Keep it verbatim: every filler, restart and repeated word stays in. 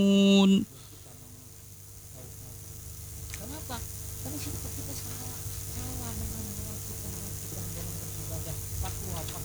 Un Kenapa? Karena sikap kita salah, salah mengenai nawacita nawacita dalam beribadah. Fatwa